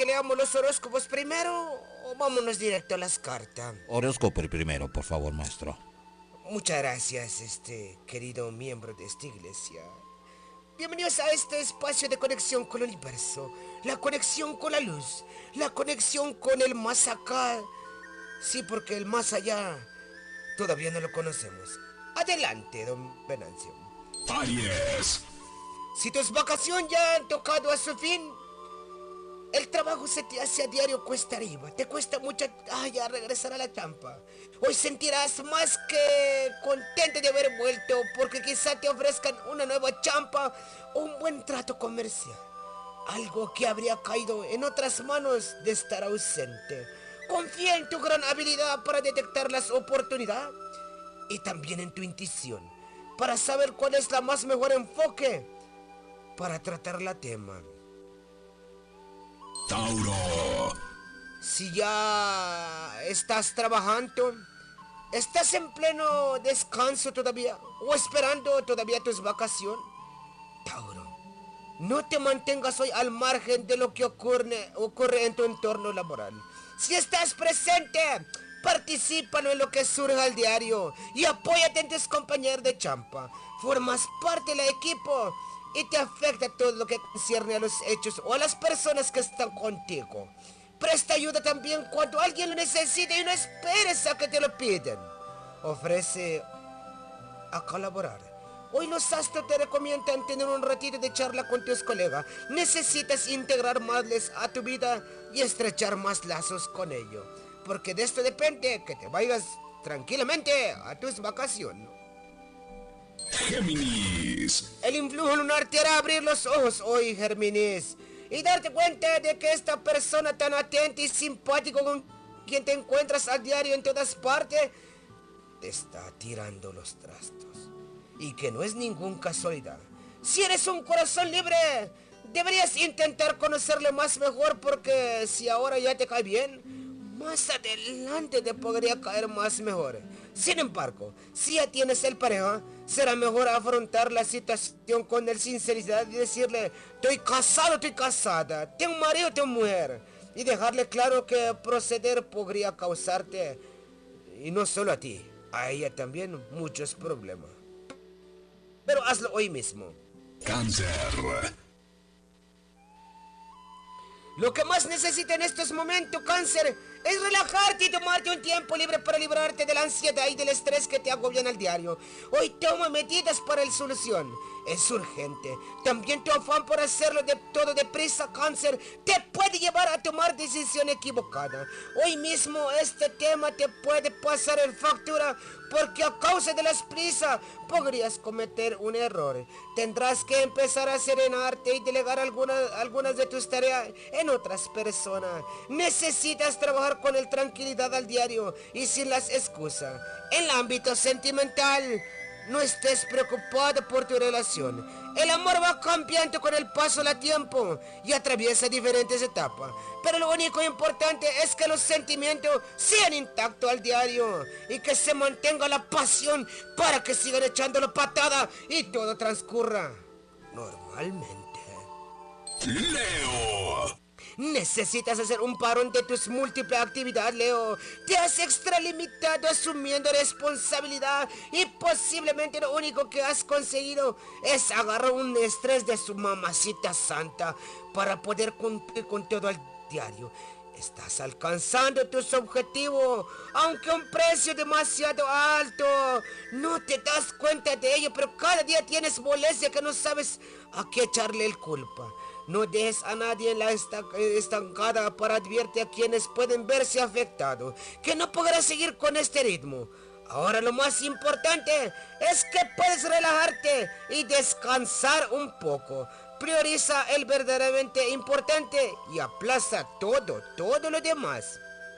que leamos los horóscopos primero o vámonos directo a las cartas? Horóscopo primero, por favor, maestro. Muchas gracias, querido miembro de esta iglesia. Bienvenidos a este espacio de conexión con el universo, la conexión con la luz, la conexión con el más acá. Sí, porque el más allá todavía no lo conocemos. Adelante, don Venancio. Aries. Si tus vacaciones ya han tocado a su fin, el trabajo se te hace a diario cuesta arriba. Te cuesta mucho ya regresar a la champa. Hoy sentirás más que contento de haber vuelto, porque quizá te ofrezcan una nueva champa o un buen trato comercial. Algo que habría caído en otras manos de estar ausente. Confía en tu gran habilidad para detectar las oportunidades y también en tu intuición para saber cuál es la más mejor enfoque para tratar la tema. Tauro. Si ya estás trabajando, estás en pleno descanso todavía o esperando todavía tus vacaciones, Tauro, no te mantengas hoy al margen de lo que ocurre en tu entorno laboral. Si estás presente, particípalo en lo que surja al diario y apóyate en tus compañeros de champa. Formas parte del equipo y te afecta todo lo que concierne a los hechos o a las personas que están contigo. Presta ayuda también cuando alguien lo necesite y no esperes a que te lo piden. Ofrece a colaborar. Hoy los astros te recomiendan tener un ratito de charla con tus colegas. Necesitas integrar más a tu vida y estrechar más lazos con ellos, porque de esto depende que te vayas tranquilamente a tus vacaciones. Géminis. El influjo lunar te hará abrir los ojos hoy, Géminis, y darte cuenta de que esta persona tan atenta y simpático con quien te encuentras a diario en todas partes te está tirando los trastos, y que no es ninguna casualidad. Si eres un corazón libre, deberías intentar conocerle más mejor, porque si ahora ya te cae bien, más adelante te podría caer más mejor. Sin embargo, si ya tienes el pareja, será mejor afrontar la situación con sinceridad y decirle: estoy casado, estoy casada, tengo un marido, tengo mujer, y dejarle claro que proceder podría causarte, y no solo a ti, a ella también, muchos problemas. Pero hazlo hoy mismo. Cáncer. Lo que más necesitas en estos momentos, Cáncer, es relajarte y tomarte un tiempo libre para librarte de la ansiedad y del estrés que te agobian al diario. Hoy toma medidas para la solución. Es urgente. También tu afán por hacerlo de todo deprisa, Cáncer, te puede llevar a tomar decisión equivocada. Hoy mismo este tema te puede pasar en factura, porque a causa de las prisas podrías cometer un error. Tendrás que empezar a serenarte y delegar algunas de tus tareas en otras personas. Necesitas trabajar con el tranquilidad al diario y sin las excusas. En el ámbito sentimental, no estés preocupado por tu relación. El amor va cambiando con el paso del tiempo y atraviesa diferentes etapas. Pero lo único importante es que los sentimientos sean intactos al diario y que se mantenga la pasión para que sigan echándolo patada y todo transcurra normalmente. Leo. Necesitas hacer un parón de tus múltiples actividades, Leo. Te has extralimitado asumiendo responsabilidad y posiblemente lo único que has conseguido es agarrar un estrés de su mamacita santa para poder cumplir con todo el diario. Estás alcanzando tus objetivos, aunque a un precio demasiado alto. No te das cuenta de ello, pero cada día tienes molestia que no sabes a qué echarle el culpa. No dejes a nadie en la estancada para advertir a quienes pueden verse afectados que no podrás seguir con este ritmo. Ahora lo más importante es que puedes relajarte y descansar un poco. Prioriza el verdaderamente importante y aplaza todo lo demás.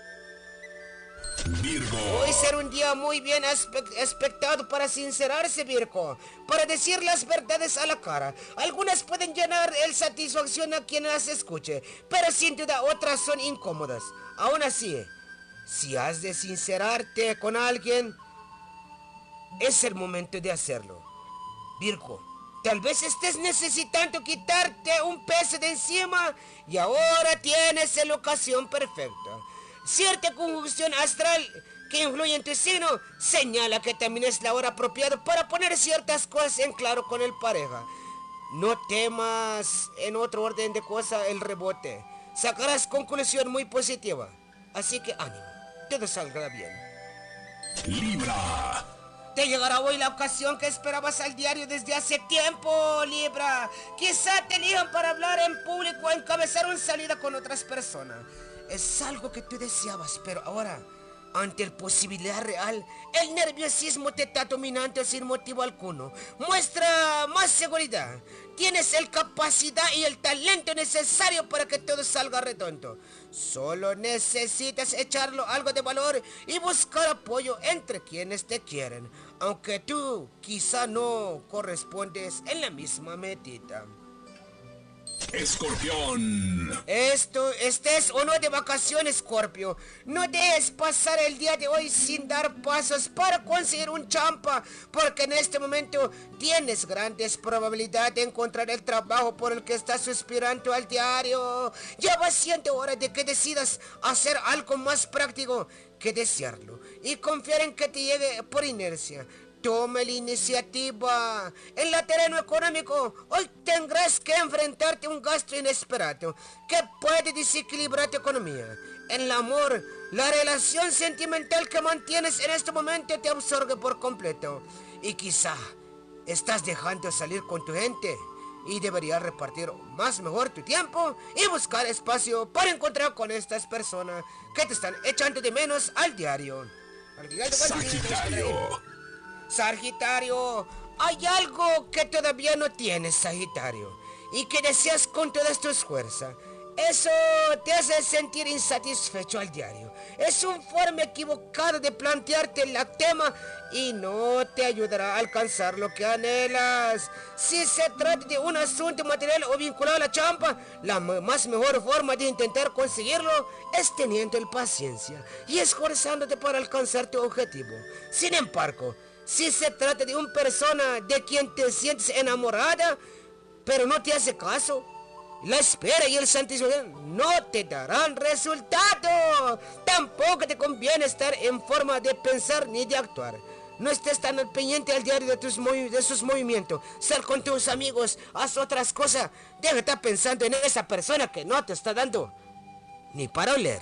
Virgo. Hoy será un día muy bien expectado para sincerarse, Virgo, para decir las verdades a la cara. Algunas pueden llenar el satisfacción a quien las escuche, pero sin duda otras son incómodas. Aún así, si has de sincerarte con alguien, es el momento de hacerlo. Virgo, Tal vez estés necesitando quitarte un peso de encima y ahora tienes la ocasión perfecta. Cierta conjunción astral que influye en tu signo señala que también es la hora apropiada para poner ciertas cosas en claro con el pareja. No temas en otro orden de cosas el rebote. Sacarás conclusión muy positiva. Así que ánimo, todo saldrá bien. Libra. Te llegará hoy la ocasión que esperabas al diario desde hace tiempo, Libra. Quizá te elijan para hablar en público o encabezar una salida con otras personas. Es algo que tú deseabas, pero ahora, ante la posibilidad real, el nerviosismo te está dominando sin motivo alguno. Muestra más seguridad. Tienes la capacidad y el talento necesario para que todo salga redondo. Solo necesitas echarlo algo de valor y buscar apoyo entre quienes te quieren, aunque tú quizá no correspondes en la misma medida. Escorpión. Estés o no de vacaciones, Scorpio. No dejes pasar el día de hoy sin dar pasos para conseguir un champa, porque en este momento tienes grandes probabilidades de encontrar el trabajo por el que estás suspirando al diario. Ya va siendo hora de que decidas hacer algo más práctico que desearlo y confiar en que te llegue por inercia. Toma la iniciativa. En el terreno económico, hoy tendrás que enfrentarte a un gasto inesperado que puede desequilibrar tu economía. En el amor, la relación sentimental que mantienes en este momento te absorbe por completo. Y quizá estás dejando salir con tu gente y deberías repartir más mejor tu tiempo y buscar espacio para encontrar con estas personas que te están echando de menos al diario. Sagitario. Sagitario, hay algo que todavía no tienes, Sagitario, y que deseas con todas tus fuerzas. Eso te hace sentir insatisfecho al diario. Es una forma equivocada de plantearte el tema y no te ayudará a alcanzar lo que anhelas. Si se trata de un asunto material o vinculado a la champa, la mejor forma de intentar conseguirlo es teniendo paciencia y esforzándote para alcanzar tu objetivo. Sin embargo, si se trata de una persona de quien te sientes enamorada, pero no te hace caso, la espera y el santificación no te darán resultado. Tampoco te conviene estar en forma de pensar ni de actuar. No estés tan al pendiente al diario de sus movimientos. Sal con tus amigos, haz otras cosas. Deja de estar pensando en esa persona que no te está dando ni para oler.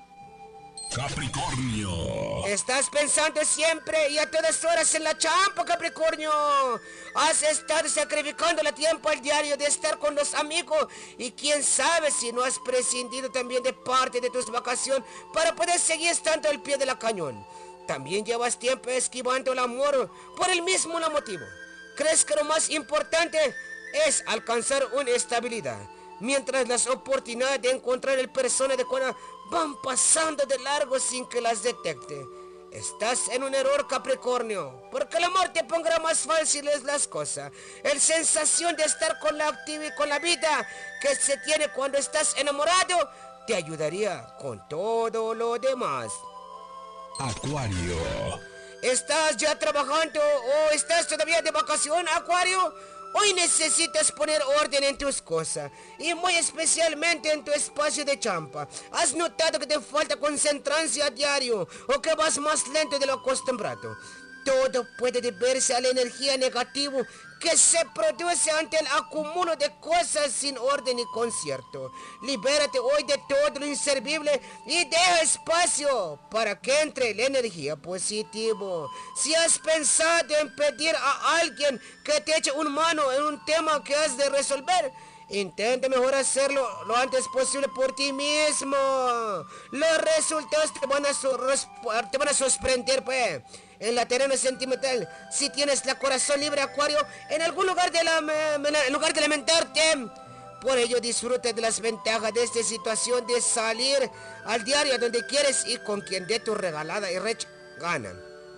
Capricornio. Estás pensando siempre y a todas horas en la champa, Capricornio. Has estado sacrificando el tiempo al diario de estar con los amigos y quién sabe si no has prescindido también de parte de tus vacaciones para poder seguir estando al pie de la cañón. También llevas tiempo esquivando el amor por el mismo motivo. ¿Crees que lo más importante es alcanzar una estabilidad, mientras las oportunidades de encontrar el persona adecuada van pasando de largo sin que las detecte? Estás en un error, Capricornio, porque el amor te pondrá más fáciles las cosas. La sensación de estar con la vida que se tiene cuando estás enamorado te ayudaría con todo lo demás. Acuario. ¿Estás ya trabajando o estás todavía de vacación, Acuario? Hoy necesitas poner orden en tus cosas y muy especialmente en tu espacio de champa. ¿Has notado que te falta concentración a diario o que vas más lento de lo acostumbrado? Todo puede deberse a la energía negativa que se produce ante el acúmulo de cosas sin orden y concierto. Libérate hoy de todo lo inservible y deja espacio para que entre la energía positiva. Si has pensado en pedir a alguien que te eche una mano en un tema que has de resolver, intenta mejor hacerlo lo antes posible por ti mismo. Los resultados te van a sorprender, pues. En la terreno sentimental, si tienes la corazón libre, Acuario, en algún lugar en lugar de lamentarte, por ello disfruta de las ventajas de esta situación de salir al diario donde quieres y con quien dé tu regalada y gana.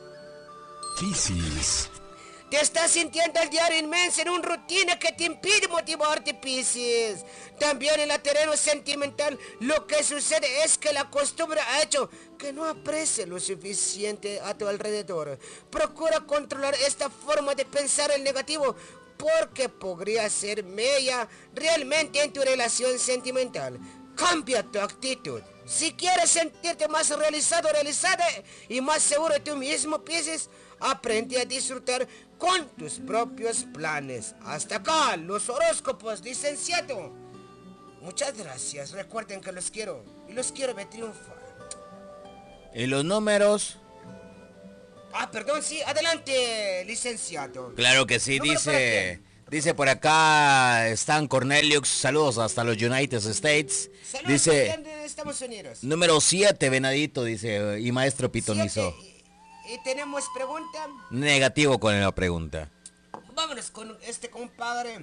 Piscis. Te estás sintiendo al diario inmenso en una rutina que te impide motivarte, Piscis. También en el terreno sentimental, lo que sucede es que la costumbre ha hecho que no aprecie lo suficiente a tu alrededor. Procura controlar esta forma de pensar el negativo porque podría ser mella realmente en tu relación sentimental. Cambia tu actitud. Si quieres sentirte más realizado, realizada y más seguro de tú mismo, Piscis, aprende a disfrutar con tus propios planes. Hasta acá, los horóscopos, licenciado. Muchas gracias. Recuerden que los quiero y los quiero ver triunfar. ¿Y los números? Perdón, sí, adelante, licenciado. Claro que sí, ¿Número para quién? dice por acá Stan Cornelius, saludos hasta los United States. Saludos Dice, de Estados Unidos. número 7, Venadito, dice, y maestro Pitonizo. Y tenemos pregunta. Negativo con la pregunta. Vámonos con este compadre.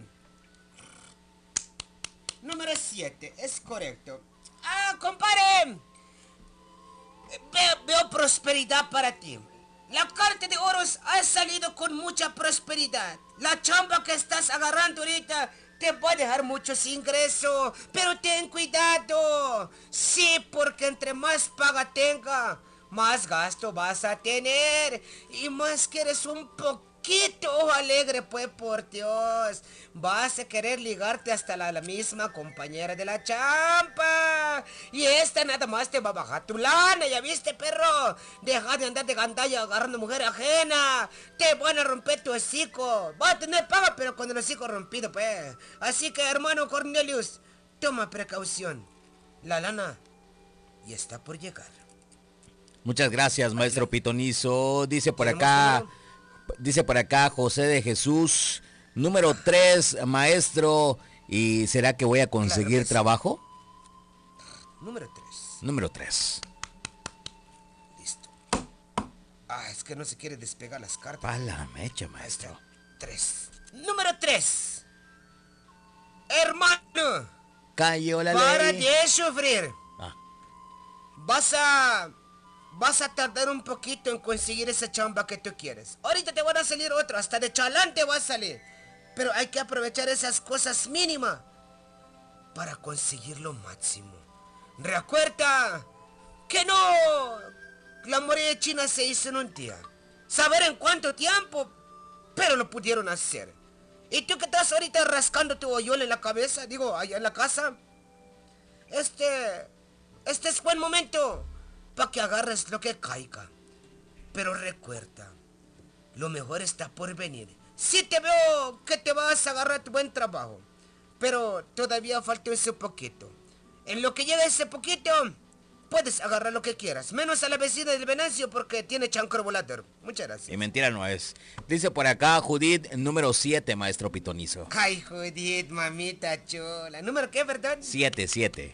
Número 7, es correcto. Compadre. Veo prosperidad para ti. La carta de oros ha salido con mucha prosperidad. La chamba que estás agarrando ahorita te va a dejar muchos ingresos. Pero ten cuidado. Sí, porque entre más paga tenga, más gasto vas a tener. Y más que eres un poquito alegre, pues, por Dios. Vas a querer ligarte hasta la misma compañera de la champa. Y esta nada más te va a bajar tu lana, ¿ya viste, perro? Deja de andar de gandalla agarrando mujer ajena. Te van a romper tu hocico. Va a tener paga, pero con el hocico rompido, pues. Así que, hermano Cornelius, toma precaución. La lana ya está por llegar. Muchas gracias, maestro Pitonizo. Dice por ¿Tenemos acá, número? dice por acá José de Jesús, número 3, maestro. ¿Y será que voy a conseguir Claro que sí. trabajo? Número 3. Número 3. Listo. Es que no se quiere despegar las cartas. Pa' la mecha, maestro. 3. Número 3. Hermano, Cayó la para ley. de sufrir. Ah, Vas a tardar un poquito en conseguir esa chamba que tú quieres. Ahorita te van a salir otro, hasta de chalán te va a salir. Pero hay que aprovechar esas cosas mínimas para conseguir lo máximo. Recuerda que no, la muralla china se hizo en un día. Saber en cuánto tiempo, pero lo pudieron hacer. ¿Y tú que estás ahorita rascando tu hoyuelo en la cabeza? Digo, allá en la casa. Este es buen momento para que agarres lo que caiga. Pero recuerda, lo mejor está por venir. Sí te veo que te vas a agarrar tu buen trabajo, pero todavía falta ese poquito. En lo que llega ese poquito, puedes agarrar lo que quieras, menos a la vecina del Venancio porque tiene chancro volador. Muchas y gracias. mentira no es. Dice por acá Judith, número 7, maestro Pitonizo. Ay, Judith, mamita chula. ¿Número qué, verdad? 7.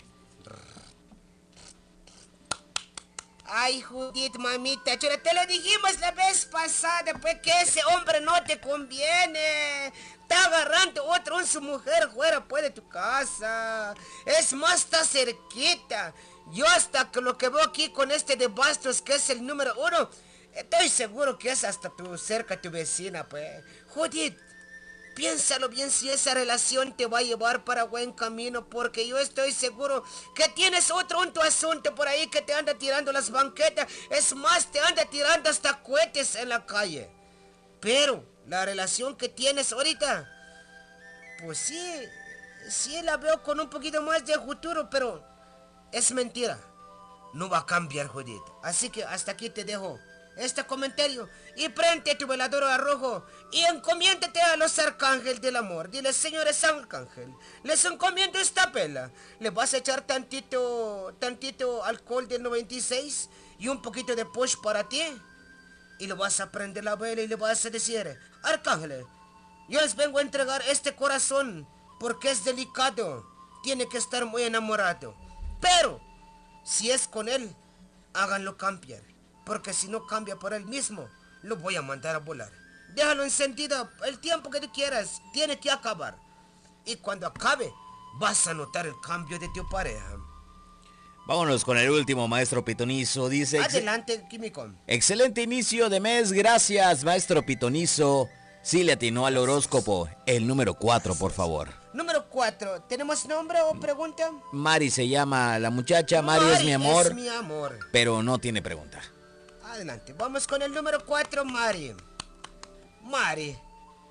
Ay, Judith, mamita chula, te lo dijimos la vez pasada, pues que ese hombre no te conviene. Está agarrando otro en su mujer fuera, pues, de tu casa. Es más, está cerquita. Yo hasta que lo que veo aquí con este de Bastos, que es el número 1, estoy seguro que es hasta cerca tu vecina, pues. Judith, piénsalo bien si esa relación te va a llevar para buen camino, porque yo estoy seguro que tienes otro en tu asunto por ahí que te anda tirando las banquetas. Es más, te anda tirando hasta cohetes en la calle. Pero la relación que tienes ahorita, pues sí la veo con un poquito más de futuro, pero es mentira. No va a cambiar, Judith. Así que hasta aquí te dejo este comentario y prende tu velador a rojo y encomiéndate a los arcángeles del amor. Dile, señores arcángel, les encomiendo esta pela. Le vas a echar tantito alcohol del 96 y un poquito de push para ti. Y le vas a prender la vela y le vas a decir, arcángeles, yo les vengo a entregar este corazón porque es delicado. Tiene que estar muy enamorado. Pero si es con él, háganlo cambiar. Porque si no cambia por él mismo, lo voy a mandar a volar. Déjalo encendido el tiempo que tú quieras. Tiene que acabar. Y cuando acabe, vas a notar el cambio de tu pareja. Vámonos con el último, maestro Pitonizo. Dice, Adelante, Químico. excelente inicio de mes, gracias, maestro Pitonizo. Sí le atinó al horóscopo. El número 4, por favor. Número 4. ¿Tenemos nombre o pregunta? Mari se llama la muchacha. Mari es mi amor, Es mi amor. pero no tiene pregunta. Adelante. Vamos con el número 4, Mari. Mari,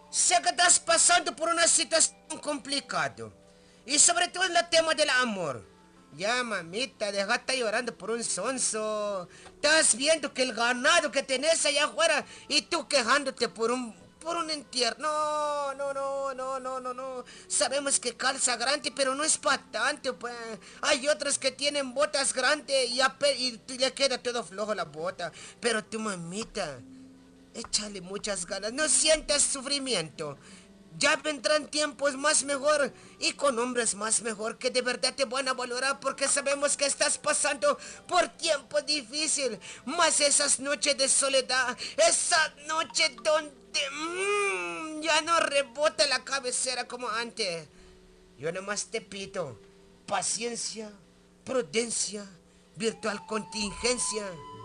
Sé que estás pasando por una situación complicada. Y sobre todo en el tema del amor. Ya, mamita, dejate llorando por un sonso. Estás viendo que el ganado que tenés allá afuera y tú quejándote por un entierro. No. Sabemos que calza grande, pero no es para tanto, pues. Hay otros que tienen botas grandes y le queda todo flojo la bota. Pero tu mamita, échale muchas ganas, no sientas sufrimiento. Ya vendrán tiempos más mejor y con hombres más mejor que de verdad te van a valorar porque sabemos que estás pasando por tiempos difíciles. Más esas noches de soledad, esas noches donde ya no rebota la cabecera como antes. Yo nomás te pido paciencia, prudencia, virtual contingencia.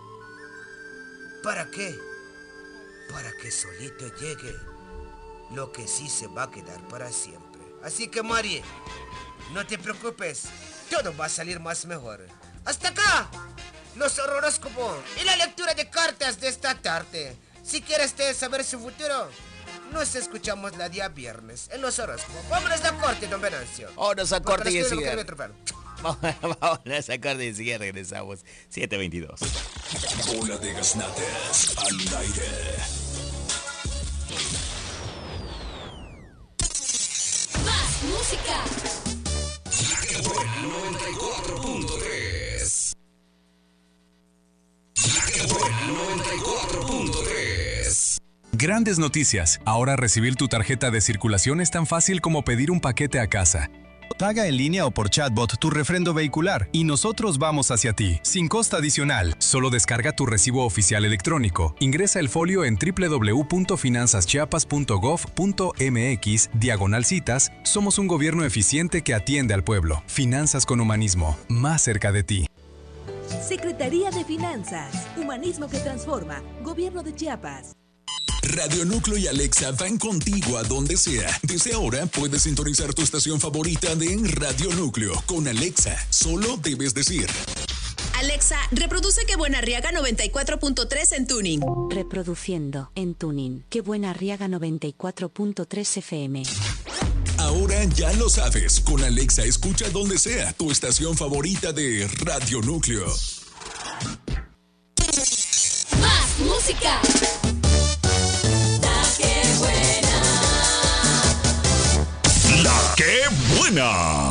¿Para qué? Para que solito llegue lo que sí se va a quedar para siempre. Así que, Mari, no te preocupes, todo va a salir más mejor. Hasta acá, los horóscopos y la lectura de cartas de esta tarde. Si quieres saber su futuro, nos escuchamos la día viernes en los horóscopos. Vámonos a corte, don Venancio. Vámonos a corte y enseguida. Vámonos a corte y enseguida regresamos. 7:22. Bola de Gaznates al aire. Más música. La que buena 94.3. La que buena 94.3. Grandes noticias. Ahora recibir tu tarjeta de circulación es tan fácil como pedir un paquete a casa. Paga en línea o por chatbot tu refrendo vehicular y nosotros vamos hacia ti, sin costo adicional. Solo descarga tu recibo oficial electrónico. Ingresa el folio en www.finanzaschiapas.gov.mx/citas. Somos un gobierno eficiente que atiende al pueblo. Finanzas con humanismo, más cerca de ti. Secretaría de Finanzas, Humanismo que transforma, Gobierno de Chiapas. Radio Núcleo y Alexa van contigo a donde sea. Desde ahora puedes sintonizar tu estación favorita de Radio Núcleo. Con Alexa, solo debes decir: Alexa, reproduce Que Buena Arriaga 94.3 en Tuning. Reproduciendo en Tuning. Que Buena Arriaga 94.3 FM. Ahora ya lo sabes. Con Alexa escucha donde sea tu estación favorita de Radio Núcleo. Más música. La que buena.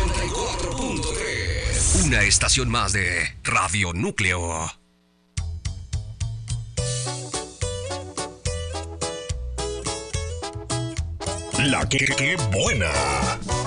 94.3. Una estación más de Radio Núcleo. La que buena.